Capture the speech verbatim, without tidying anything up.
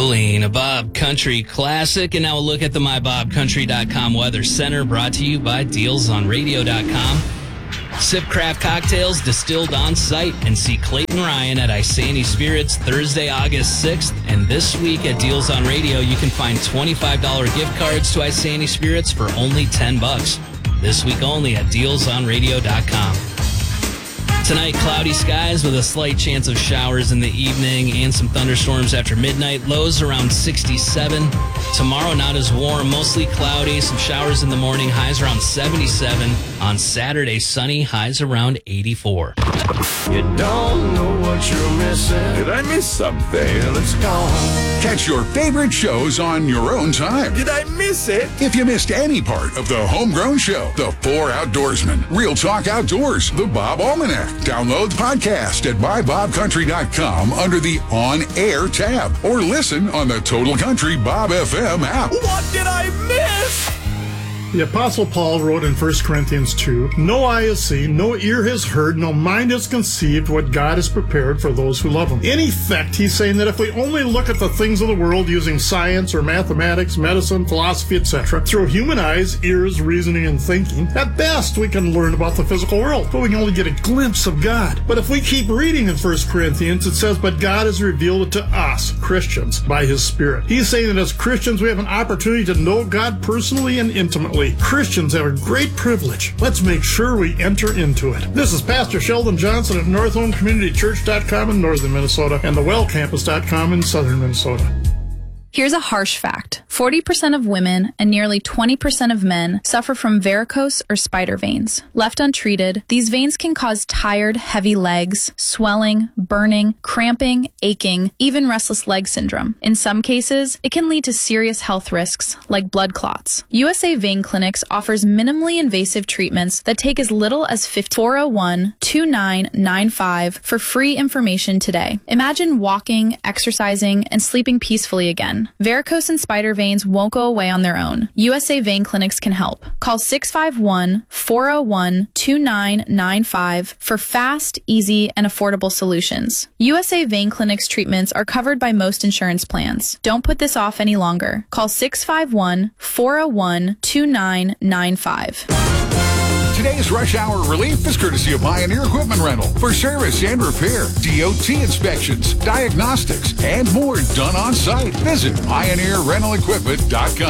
Abilene, a Bob Country classic. And now a look at the my bob country dot com Weather Center, brought to you by deals on radio dot com. Sip craft cocktails distilled on site and see Clayton Ryan at Isani Spirits Thursday, August sixth. And this week at Deals on Radio, you can find twenty-five dollars gift cards to Isani Spirits for only ten bucks. This week only at deals on radio dot com. Tonight, cloudy skies with a slight chance of showers in the evening and some thunderstorms after midnight. Lows around sixty-seven. Tomorrow, not as warm, mostly cloudy. Some showers in the morning. Highs around seventy-seven. On Saturday, sunny. Highs around eighty-four. You don't know what you're missing. Did I miss something? Well, it's gone. Catch your favorite shows on your own time. Did I miss it? If you missed any part of the Homegrown Show, The Four Outdoorsmen, Real Talk Outdoors, The Bob Almanac, download the podcast at my bob country dot com under the On Air tab, or listen on the Total Country Bob F M app. What did I miss? The Apostle Paul wrote in First Corinthians two, "No eye has seen, no ear has heard, no mind has conceived what God has prepared for those who love Him." In effect, he's saying that if we only look at the things of the world using science or mathematics, medicine, philosophy, et cetera, through human eyes, ears, reasoning, and thinking, at best we can learn about the physical world, but we can only get a glimpse of God. But if we keep reading in First Corinthians, it says, "But God has revealed it to us, Christians, by His Spirit." He's saying that as Christians, we have an opportunity to know God personally and intimately. Christians have a great privilege. Let's make sure we enter into it. This is Pastor Sheldon Johnson at north home community church dot com in northern Minnesota and the well campus dot com in southern Minnesota. Here's a harsh fact. forty percent of women and nearly twenty percent of men suffer from varicose or spider veins. Left untreated, these veins can cause tired, heavy legs, swelling, burning, cramping, aching, even restless leg syndrome. In some cases, it can lead to serious health risks like blood clots. U S A Vein Clinics offers minimally invasive treatments that take as little as four oh one, two nine nine five for free information today. Imagine walking, exercising, and sleeping peacefully again. Varicose and spider veins won't go away on their own. U S A Vein Clinics can help. Call six five one, four oh one, two nine nine five for fast, easy, and affordable solutions. U S A Vein Clinics treatments are covered by most insurance plans. Don't put this off any longer. Call six five one, four oh one, two nine nine five. Today's Rush Hour Relief is courtesy of Pioneer Equipment Rental for service and repair, D O T inspections, diagnostics, and more done on site. Visit pioneer rental equipment dot com.